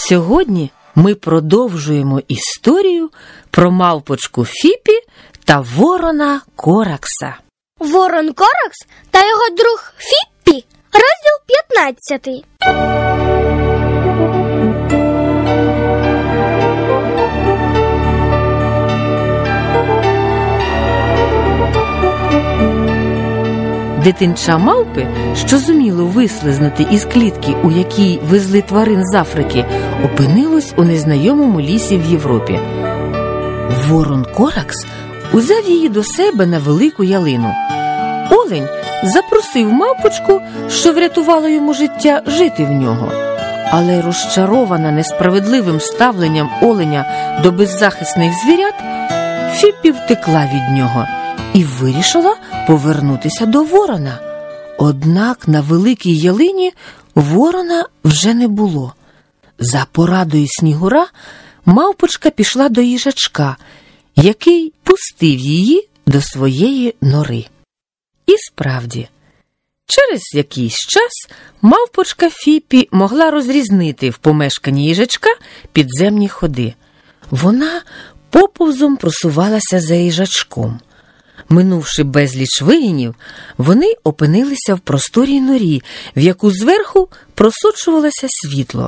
Сьогодні ми продовжуємо історію про мавпочку Фіпі та ворона Коракса. Ворон Коракс та його друг Фіппі, розділ 15. Дитинча мавпи, що зуміло вислизнути із клітки, у якій везли тварин з Африки, опинилось у незнайомому лісі в Європі. Ворон Коракс узяв її до себе на велику ялину. Олень запросив мавпочку, що врятувало йому життя, жити в нього. Але розчарована несправедливим ставленням оленя до беззахисних звірят, Фіппі втекла від нього і вирішила повернутися до ворона. Однак на великій ялині ворона вже не було. За порадою Снігура мавпочка пішла до їжачка, який пустив її до своєї нори. І справді, через якийсь час мавпочка Фіппі могла розрізнити в помешканні їжачка підземні ходи. Вона поповзом просувалася за їжачком. Минувши безліч вигинів, вони опинилися в просторій норі, в яку зверху просочувалося світло.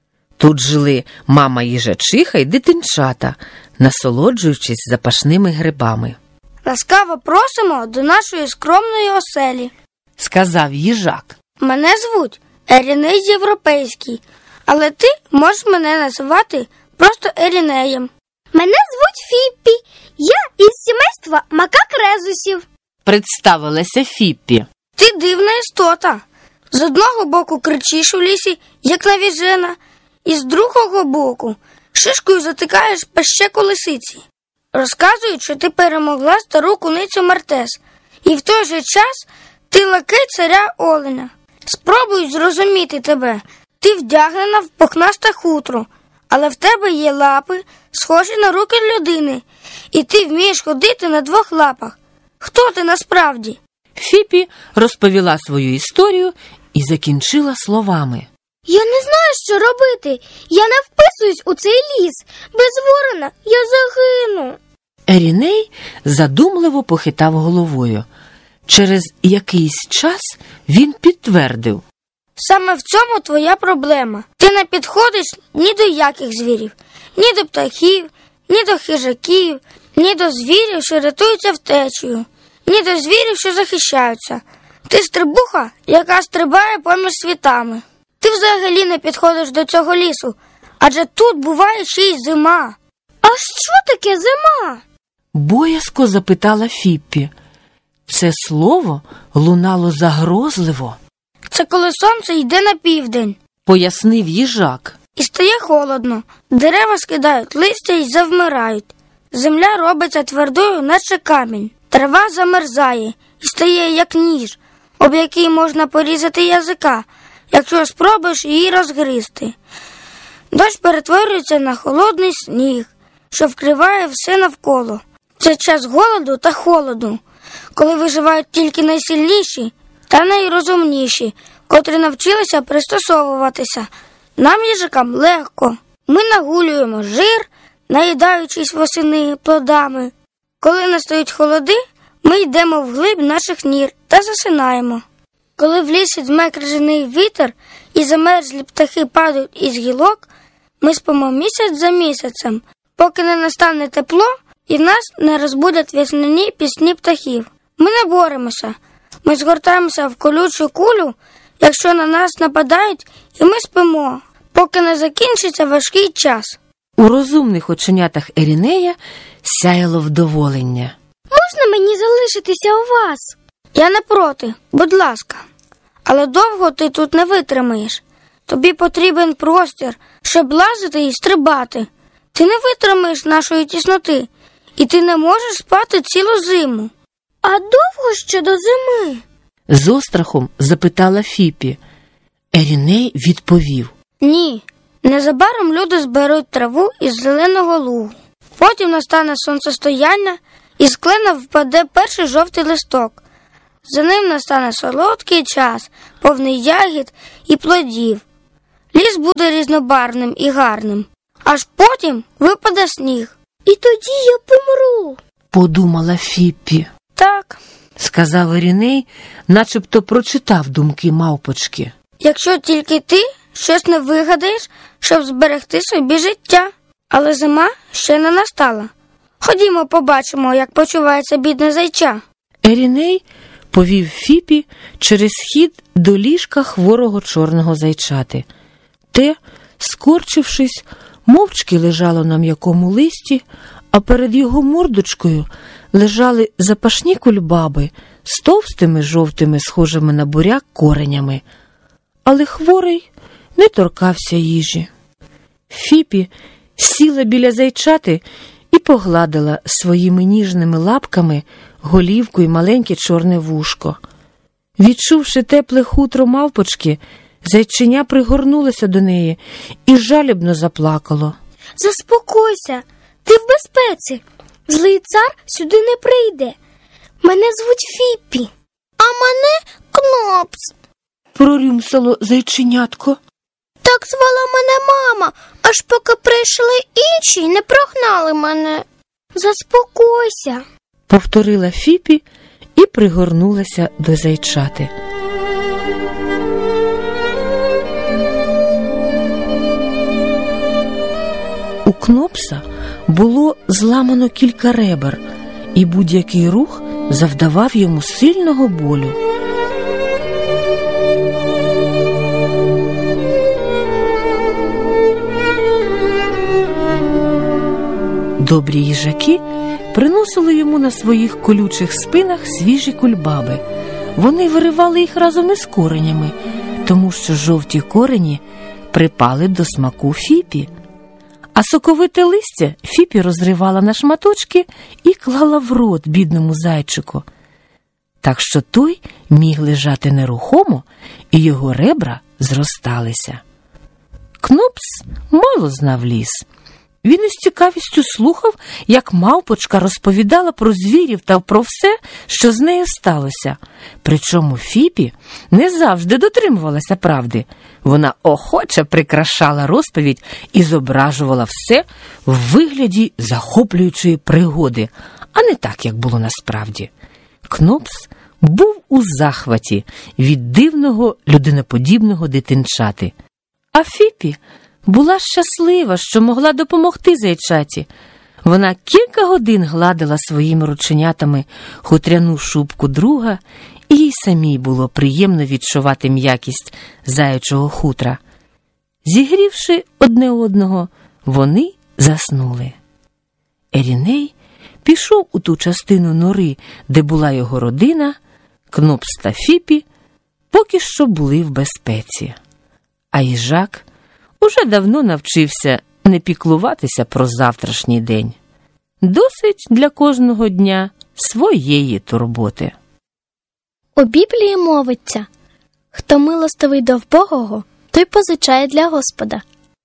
Тут жили мама їжачиха й дитинчата, насолоджуючись запашними грибами. Ласкаво просимо до нашої скромної оселі, Сказав їжак. Мене звуть Еріней Європейський, але ти можеш мене називати просто Ерінеєм. Мене звуть Фіппі, я із сімейства макак-резусів. Представилася Фіппі. Ти дивна істота. З одного боку кричиш у лісі, як навіжена, і з другого боку шишкою затикаєш пащеку лисиці. Розказують, що ти перемогла стару куницю Мартес, і в той же час ти лакей царя оленя. Спробуй зрозуміти тебе. Ти вдягнена в пухнасте хутро, але в тебе є лапи, схожі на руки людини, і ти вмієш ходити на двох лапах. Хто ти насправді? Фіппі розповіла свою історію і закінчила словами. Я не знаю, що робити. Я не вписуюсь у цей ліс. Без ворона я загину. Еріней задумливо похитав головою. Через якийсь час він підтвердив. Саме в цьому твоя проблема. Ти не підходиш ні до яких звірів, ні до птахів, ні до хижаків, ні до звірів, що рятуються втечею, ні до звірів, що захищаються. Ти стрибуха, яка стрибає поміж світами. Ти взагалі не підходиш до цього лісу, адже тут буває ще й зима. А що таке зима? Боязко запитала Фіппі. Це слово лунало загрозливо. Це коли сонце йде на південь, Пояснив їжак. і стає холодно. Дерева скидають листя і завмирають. Земля робиться твердою, наче камінь. Трава замерзає і стає як ніж, об який можна порізати язика, якщо спробуєш її розгризти. Дощ перетворюється на холодний сніг, що вкриває все навколо. Це час голоду та холоду, коли виживають тільки найсильніші та найрозумніші, котрі навчилися пристосовуватися. Нам, їжакам, легко. Ми нагулюємо жир, наїдаючись восени плодами. Коли настають холоди, ми йдемо вглиб наших нір та засинаємо. Коли в лісі дме крижаний вітер і замерзлі птахи падають із гілок, ми спимо місяць за місяцем, поки не настане тепло і нас не розбудять весняні пісні птахів. Ми не боремося. Ми згортаємося в колючу кулю, якщо на нас нападають, і ми спимо, поки не закінчиться важкий час. У розумних оченятах Ерінея сяяло вдоволення. Можна мені залишитися у вас? Я не проти, будь ласка. Але довго ти тут не витримаєш. Тобі потрібен простір, щоб лазити і стрибати. Ти не витримаєш нашої тісноти, і ти не можеш спати цілу зиму. А довго ще до зими? З острахом запитала Фіппі. Еріней відповів. Ні. Незабаром люди зберуть траву із зеленого лугу. Потім настане сонцестояння, і з клена впаде перший жовтий листок. За ним настане солодкий час, повний ягід і плодів. Ліс буде різнобарвним і гарним. Аж потім випаде сніг. І тоді я помру, подумала Фіппі. Так, Сказав Іриней, начебто прочитав думки мавпочки. якщо тільки ти щось не вигадаєш, щоб зберегти собі життя. Але зима ще не настала. Ходімо побачимо, як почувається бідне зайча. Іриней повів Фіпі через хід до ліжка хворого чорного зайчати. Те, скорчившись, мовчки лежало на м'якому листі, а перед його мордочкою лежали запашні кульбаби з товстими жовтими, схожими на буряк, коренями. Але хворий не торкався їжі. Фіпі сіла біля зайчати і погладила своїми ніжними лапками голівку й маленьке чорне вушко. Відчувши тепле хутро мавпочки, зайченя пригорнулося до неї і жалібно заплакало. Заспокойся, ти в безпеці. Злий цар сюди не прийде. Мене звуть Фіппі. А мене Кнопс. Прорюмсало зайченятко. Так звала мене мама, аж поки прийшли інші й не прогнали мене. Заспокойся. Повторила Фіпі і пригорнулася до зайчати. У Кнопса було зламано кілька ребер, і будь-який рух завдавав йому сильного болю. Добрі їжаки приносили йому на своїх колючих спинах свіжі кульбаби. Вони виривали їх разом із коренями, тому що жовті корені припали до смаку Фіпі. А соковите листя Фіпі розривала на шматочки і клала в рот бідному зайчику. Так що той міг лежати нерухомо, і його ребра зросталися. Кнопс мало знав ліс. Він із цікавістю слухав, як мавпочка розповідала про звірів та про все, що з нею сталося. Причому Фіпі не завжди дотримувалася правди. Вона охоче прикрашала розповідь і зображувала все в вигляді захоплюючої пригоди, а не так, як було насправді. Кнопс був у захваті від дивного людиноподібного дитинчати. А Фіпі була щаслива, що могла допомогти зайчаті. Вона кілька годин гладила своїми рученятами хутряну шубку друга, і їй самій було приємно відчувати м'якість заячого хутра. Зігрівши одне одного, вони заснули. Іриней пішов у ту частину нори, де була його родина. Кнопс та Фіпі поки що були в безпеці. А їжак уже давно навчився не піклуватися про завтрашній день. Досить для кожного дня своєї турботи. У Біблії мовиться: хто милостивий до вбогого, той позичає для Господа.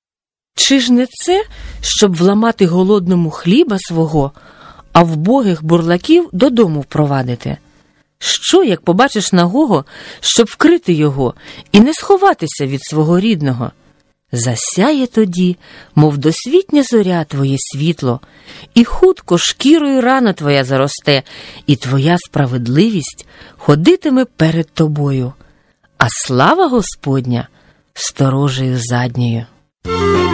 Чи ж не це, щоб вламати голодному хліба свого, а вбогих бурлаків додому впровадити? Що, як побачиш нагого, щоб вкрити його і не сховатися від свого рідного? Засяє тоді, мов досвітня зоря, твоє світло, і хутко шкірою рана твоя заросте, і твоя справедливість ходитиме перед тобою, а слава Господня сторожею задньою.